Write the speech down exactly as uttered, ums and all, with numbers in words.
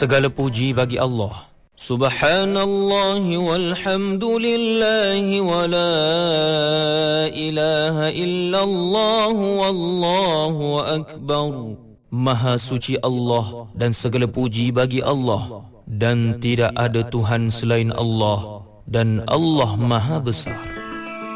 segala puji bagi Allah. Subhanallah walhamdulillah wa la ilaha illallah wallahu akbar. Maha suci Allah dan segala puji bagi Allah, dan tidak ada Tuhan selain Allah, dan Allah Maha Besar.